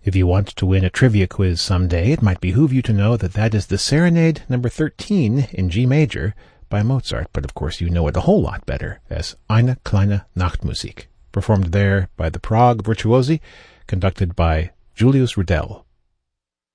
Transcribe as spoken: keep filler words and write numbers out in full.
If you want to win a trivia quiz someday, it might behoove you to know that that is the Serenade number thirteen in G major by Mozart, but of course you know it a whole lot better as Eine kleine Nachtmusik, performed there by the Prague Virtuosi, conducted by Julius Rudel.